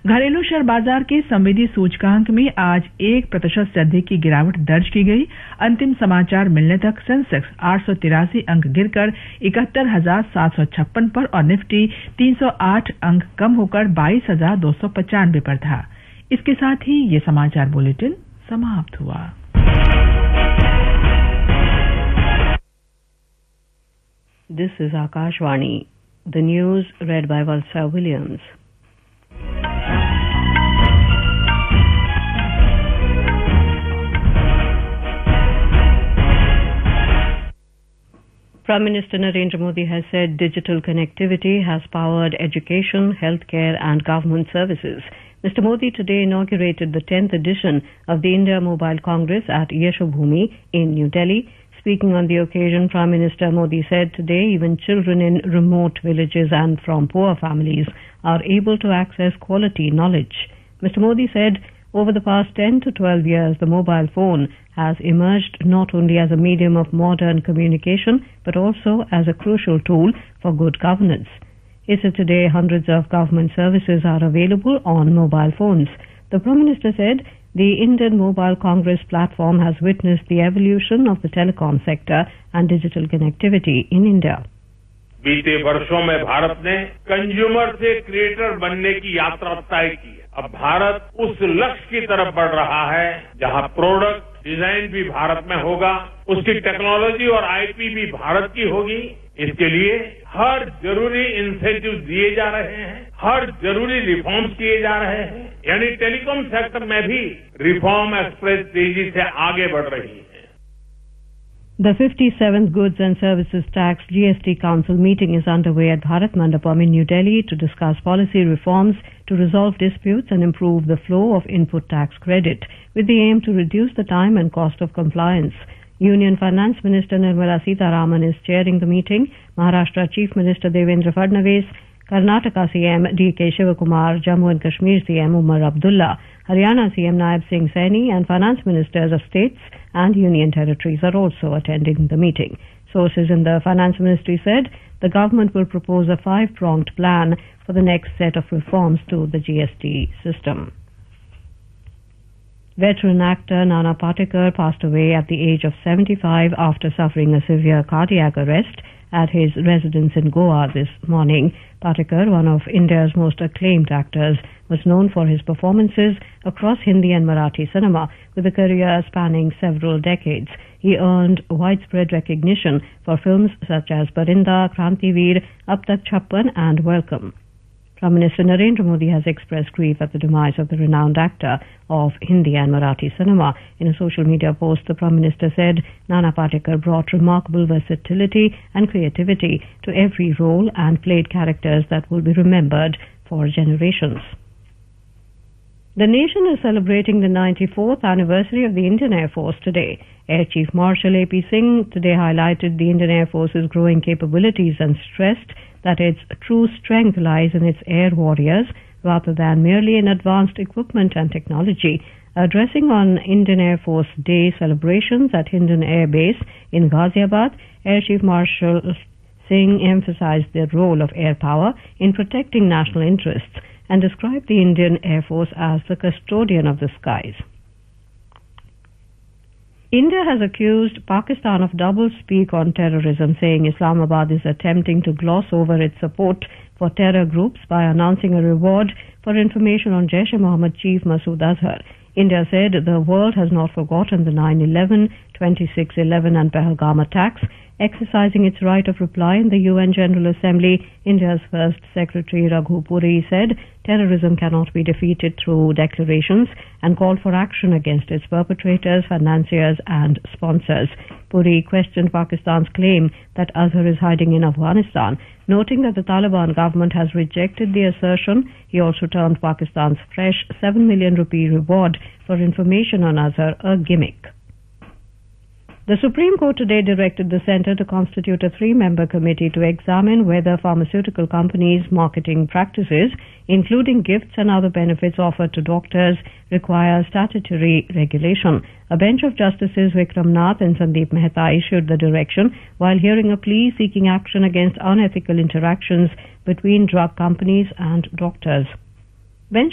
घरेलू शेयर बाजार के संवेदी सूचकांक में आज 1% से अधिक की गिरावट दर्ज की गई। अंतिम समाचार मिलने तक सेंसेक्स 883 अंक गिरकर 71,756 पर और निफ्टी 308 अंक कम होकर 22,295 पर था। इसके साथ ही ये समाचार बुलेटिन समाप्त हुआ। This is Akashvani. The news read by Valsa Williams. Prime Minister Narendra Modi has said digital connectivity has powered education, healthcare and government services. Mr. Modi today inaugurated the 10th edition of the India Mobile Congress at Yashobhoomi in New Delhi. Speaking on the occasion, Prime Minister Modi said today even children in remote villages and from poor families are able to access quality knowledge. Mr. Modi said over the past 10 to 12 years, the mobile phone has emerged not only as a medium of modern communication, but also as a crucial tool for good governance. He said today hundreds of government services are available on mobile phones. The Prime Minister said the Indian Mobile Congress platform has witnessed the evolution of the telecom sector and digital connectivity in India. बीते वर्षों में भारत ने consumer से creator बनने की यात्रा तय की है। अब भारत उस लक्ष्य की तरफ बढ़ रहा है जहां प्रोडक्ट डिजाइन भी भारत में होगा, उसकी टेक्नोलॉजी और आईपी भी भारत की होगी। इसके लिए हर जरूरी इंसेंटिव दिए जा रहे हैं, हर जरूरी रिफॉर्म्स किए जा रहे हैं, यानी टेलीकॉम सेक्टर में भी रिफॉर्म एक्सप्रेस तेजी से आगे बढ़ रही है। The 57th Goods and Services Tax GST Council meeting is underway at Bharat Mandapam in New Delhi to discuss policy reforms to resolve disputes and improve the flow of input tax credit, with the aim to reduce the time and cost of compliance. Union Finance Minister Nirmala Sitharaman is chairing the meeting. Maharashtra Chief Minister Devendra Fadnavis, Karnataka CM D.K. Shivakumar, Jammu and Kashmir CM Umar Abdullah, Haryana CM Naib Singh Saini and Finance Ministers of states and union territories are also attending the meeting. Sources in the Finance Ministry said the government will propose a 5-pronged plan for the next set of reforms to the GST system. Veteran actor Nana Patekar passed away at the age of 75 after suffering a severe cardiac arrest at his residence in Goa this morning. Patekar, one of India's most acclaimed actors, was known for his performances across Hindi and Marathi cinema, with a career spanning several decades. He earned widespread recognition for films such as Parinda, Krantiveer, Ab Tak Chhappan and Welcome. Prime Minister Narendra Modi has expressed grief at the demise of the renowned actor of Hindi and Marathi cinema. In a social media post, the Prime Minister said Nana Patekar brought remarkable versatility and creativity to every role and played characters that will be remembered for generations. The nation is celebrating the 94th anniversary of the Indian Air Force today. Air Chief Marshal A.P. Singh today highlighted the Indian Air Force's growing capabilities and stressed that its true strength lies in its air warriors rather than merely in advanced equipment and technology. Addressing on Indian Air Force Day celebrations at Hindon Air Base in Ghaziabad, Air Chief Marshal Singh emphasized the role of air power in protecting national interests and described the Indian Air Force as the custodian of the skies. India has accused Pakistan of double-speak on terrorism, saying Islamabad is attempting to gloss over its support for terror groups by announcing a reward for information on Jaish-e-Mohammed chief Masood Azhar. India said the world has not forgotten the 9/11, 26/11 and Pahalgam attacks. Exercising its right of reply in the UN General Assembly, India's First Secretary Raghu Puri said terrorism cannot be defeated through declarations and called for action against its perpetrators, financiers and sponsors. Puri questioned Pakistan's claim that Azhar is hiding in Afghanistan, noting that the Taliban government has rejected the assertion. He also termed Pakistan's fresh 7 million rupee reward for information on Azhar a gimmick. The Supreme Court today directed the Centre to constitute a 3-member committee to examine whether pharmaceutical companies' marketing practices, including gifts and other benefits offered to doctors, require statutory regulation. A bench of Justices Vikram Nath and Sandeep Mehta issued the direction while hearing a plea seeking action against unethical interactions between drug companies and doctors.